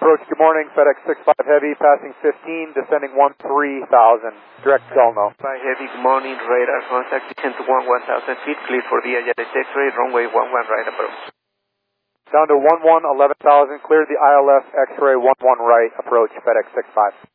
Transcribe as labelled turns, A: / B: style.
A: Approach, good morning, FedEx 65 Heavy, passing 15, descending 13,000, direct Delno.
B: 5 Heavy, good morning, radar contact, descend to 1,000 feet, clear for the ILS X-ray, runway 11 right approach.
A: Down to 11, 11,000, cleared the ILS X-ray 11 right, approach, FedEx 65.